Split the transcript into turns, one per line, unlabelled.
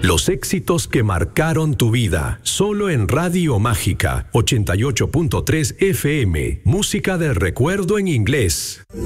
Los éxitos que marcaron tu vida. Solo en Radio Mágica 88.3 FM. Música del recuerdo en inglés.